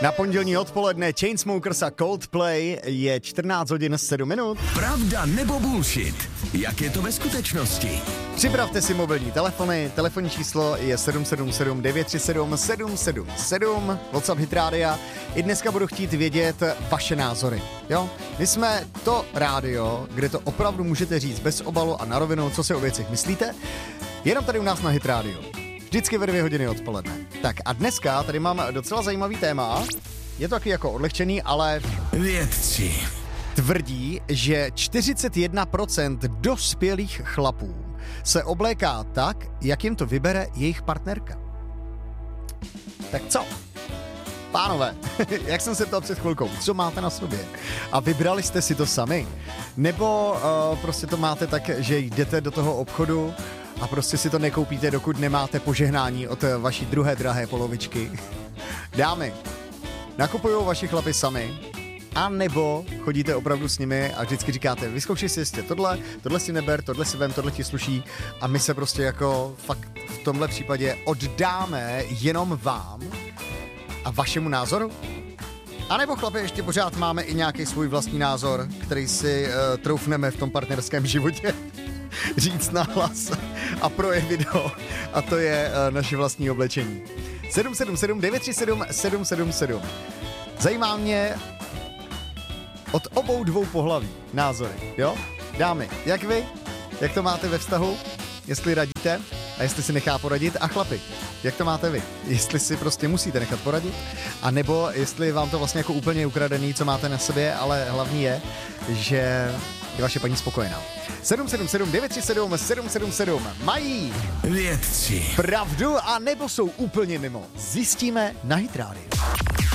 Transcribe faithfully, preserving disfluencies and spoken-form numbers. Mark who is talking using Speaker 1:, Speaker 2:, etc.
Speaker 1: Na pondělní odpoledne Chainsmokers a Coldplay je čtrnáct hodin sedm minut.
Speaker 2: Pravda nebo bullshit? Jak je to ve skutečnosti?
Speaker 1: Připravte si mobilní telefony, telefonní číslo je sedm sedm sedm devět tři sedm sedm sedm sedm, WhatsApp Hit Rádia. I dneska budu chtít vědět vaše názory. Jo? My jsme to rádio, kde to opravdu můžete říct bez obalu a na rovinu, co si o věcech myslíte, jenom tady u nás na Hit Rádiu. Vždycky ve dvě hodiny odpoledne. Tak a dneska tady mám docela zajímavý téma. Je to taky jako odlehčený, ale
Speaker 2: Vědci
Speaker 1: tvrdí, že čtyřicet jedna procent dospělých chlapů se obléká tak, jak jim to vybere jejich partnerka. Tak co? Pánové, jak jsem se ptal před chvilkou, co máte na sobě? A vybrali jste si to sami? Nebo uh, prostě to máte tak, že jdete do toho obchodu a prostě si to nekoupíte, dokud nemáte požehnání od vaší druhé drahé polovičky? Dámy, nakupujou vaši chlapi sami? A nebo chodíte opravdu s nimi a vždycky říkáte, vyzkoušej si jistě tohle, tohle si neber, tohle si vem, tohle ti sluší a my se prostě jako fakt v tomhle případě oddáme jenom vám a vašemu názoru? A nebo chlapi ještě pořád máme i nějaký svůj vlastní názor, který si uh, troufneme v tom partnerském životě říct nahlas a projevit ho, a to je uh, naše vlastní oblečení. sedm sedm sedm devět tři sedm sedm sedm sedm. Zajímá mě od obou dvou pohlaví názory, jo? Dámy, jak vy? Jak to máte ve vztahu? Jestli radíte a jestli si nechá poradit? A chlapi, jak to máte vy? Jestli si prostě musíte nechat poradit? A nebo jestli vám to vlastně jako úplně ukradený, co máte na sobě, ale hlavní je, že je vaše paní spokojená. sedm sedm sedm devět tři sedm sedm sedm sedm. Mají
Speaker 2: Vědci
Speaker 1: pravdu a nebo jsou úplně mimo? Zjistíme na Hit Rádiu.